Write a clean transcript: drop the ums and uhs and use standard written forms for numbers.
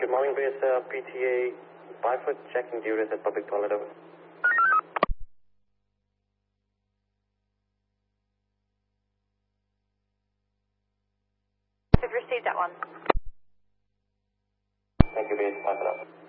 Good morning, base PTA. 5-foot checking duties at public toilet. Over. We've received that one. Thank you, base. Pass it up.